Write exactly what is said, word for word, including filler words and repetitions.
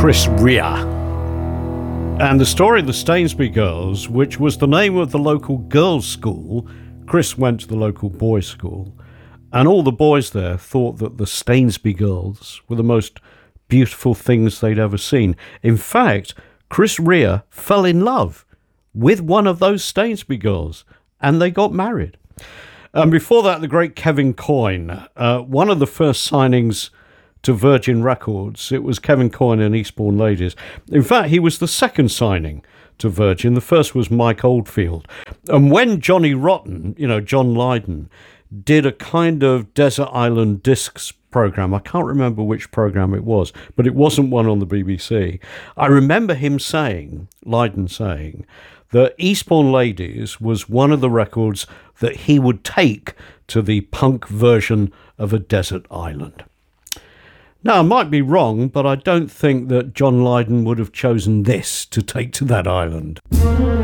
Chris Rea. And the story of the Stainsby Girls, which was the name of the local girls' school. Chris went to the local boys' school, and all the boys there thought that the Stainsby Girls were the most beautiful things they'd ever seen. In fact, Chris Rea fell in love with one of those Stainsby Girls, and they got married. And before that, the great Kevin Coyne, uh, one of the first signings to Virgin Records. It was Kevin Coyne and Eastbourne Ladies. In fact, he was the second signing to Virgin. The first was Mike Oldfield. And when Johnny Rotten, you know, John Lydon, did a kind of Desert Island Discs program, I can't remember which program it was, but it wasn't one on the B B C. I remember him saying, Lydon saying, that Eastbourne Ladies was one of the records that he would take to the punk version of A Desert Island. Now, I might be wrong, but I don't think that John Lydon would have chosen this to take to that island.